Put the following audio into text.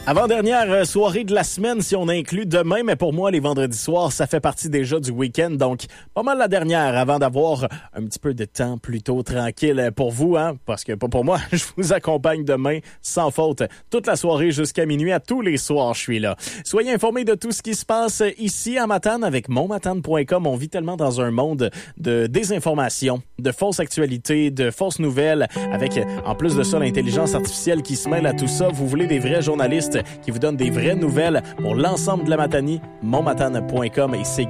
Avant-dernière soirée de la semaine, si on inclut demain, mais pour moi, les vendredis soirs, ça fait partie déjà du week-end, donc pas mal la dernière avant d'avoir un petit peu de temps plutôt tranquille pour vous, hein, parce que pas pour moi, je vous accompagne demain sans faute toute la soirée jusqu'à minuit, à tous les soirs, je suis là. Soyez informés de tout ce qui se passe ici à Matane avec monmatane.com. On vit tellement dans un monde de désinformation, de fausses actualités, de fausses nouvelles, avec en plus de ça l'intelligence artificielle qui se mêle à tout ça. Vous voulez des vrais journalistes qui vous donnent des vraies nouvelles pour l'ensemble de la Matanie, monmatane.com et c'est